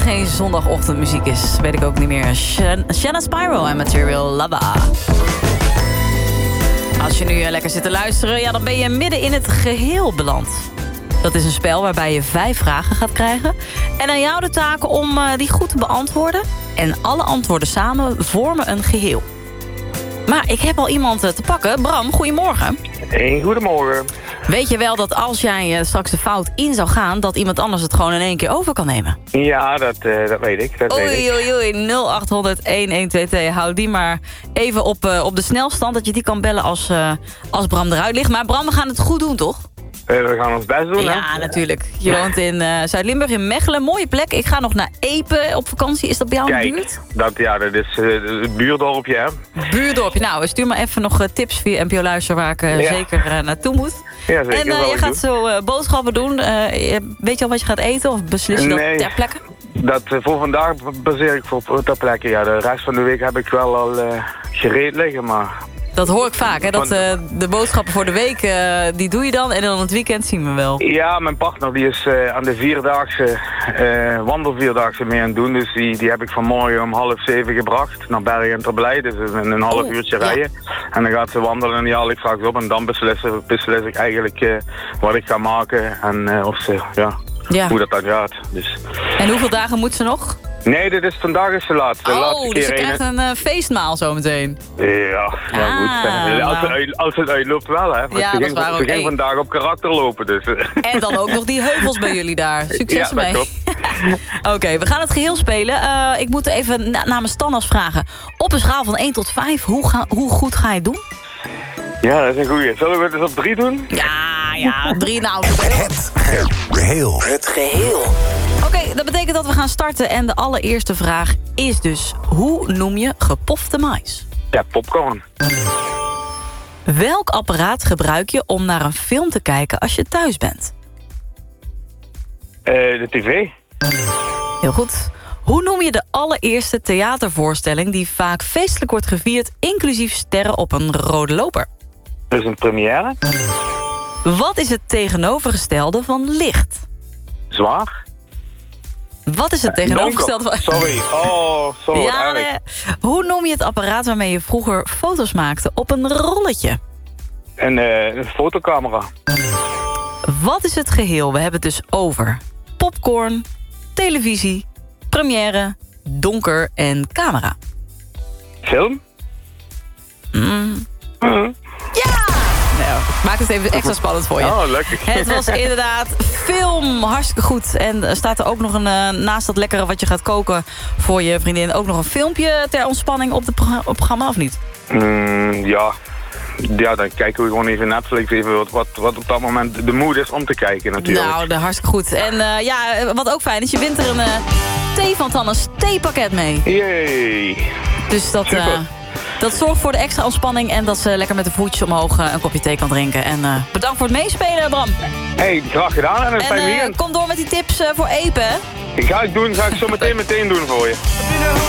geen zondagochtendmuziek is, weet ik ook niet meer. Shanna Spyro en Material Lava. Als je nu lekker zit te luisteren, ja, dan ben je midden in het geheel beland. Dat is een spel waarbij je 5 vragen gaat krijgen. En aan jou de taak om die goed te beantwoorden. En alle antwoorden samen vormen een geheel. Maar ik heb al iemand te pakken. Bram, goedemorgen. Hey, goedemorgen. Weet je wel dat als jij straks de fout in zou gaan, dat iemand anders het gewoon in één keer over kan nemen? Ja, dat weet ik. Oei, 0800-1122. Houd die maar even op de snelstand, dat je die kan bellen als Bram eruit ligt. Maar Bram, we gaan het goed doen, toch? We gaan ons best doen, hè? Ja, natuurlijk. Je woont in Zuid-Limburg, in Mechelen. Mooie plek. Ik ga nog naar Epe op vakantie. Is dat bij jou in de buurt? Dat is het buurdorpje, hè? Buurdorpje. Nou, stuur maar even nog tips via NPO Luister waar ik zeker naartoe moet. Ja, zeker. En je gaat zo boodschappen doen. Weet je al wat je gaat eten? Of beslis je dat ter plekke? Dat voor vandaag baseer ik voor ter plekke. Ja, de rest van de week heb ik wel al gereed liggen, maar... Dat hoor ik vaak, hè? Dat de boodschappen voor de week, die doe je dan. En dan het weekend zien we wel. Ja, mijn partner die is aan de wandelvierdaagse mee aan het doen. Dus die heb ik vanmorgen om 6:30 gebracht naar Bergen en Terblij. Dus een half uurtje rijden. En dan gaat ze wandelen en die haal ik straks op. En dan beslis ik eigenlijk wat ik ga maken. En hoe dat dan gaat. Dus. En hoeveel dagen moet ze nog? Nee, vandaag is de laatste. Dus je krijgt een feestmaal zometeen. Ja, goed. Als het uitloopt wel, hè. Ja, ze ging vandaag op karakter lopen, dus. En dan ook nog die heuvels bij jullie daar. Succes mee. Oké, we gaan het geheel spelen. Ik moet even namens Tannas vragen. Op een schaal van 1 tot 5, hoe goed ga je het doen? Ja, dat is een goeie. Zullen we het eens op 3 doen? Ja, 3 nou. Het geheel. Oké, dat betekent dat we gaan starten. En de allereerste vraag is dus... Hoe noem je gepofte mais? Ja, popcorn. Welk apparaat gebruik je om naar een film te kijken als je thuis bent? De tv. Heel goed. Hoe noem je de allereerste theatervoorstelling... die vaak feestelijk wordt gevierd... inclusief sterren op een rode loper? Dus een première. Wat is het tegenovergestelde van licht? Zwaar. Wat is het tegenovergestelde van... Sorry. Ja, hoe noem je het apparaat waarmee je vroeger foto's maakte op een rolletje? Een fotocamera. Wat is het geheel? We hebben het dus over popcorn, televisie, première, donker en camera. Film? Ja! Nou, maak het even extra spannend voor je. Oh, lekker. Het was inderdaad film, hartstikke goed. En staat er ook nog naast dat lekkere wat je gaat koken voor je vriendin... ook nog een filmpje ter ontspanning op het programma, of niet? Ja, dan kijken we gewoon even Netflix, even wat op dat moment de mood is om te kijken natuurlijk. Nou, hartstikke goed. En wat ook fijn is, je wint er een thee van Tannes theepakket mee. Yay! Dus dat zorgt voor de extra ontspanning en dat ze lekker met de voetjes omhoog een kopje thee kan drinken. En bedankt voor het meespelen, Bram. Hey, graag gedaan en een fijn weekend. Kom door met die tips voor Epe. Ga ik zo meteen doen voor je.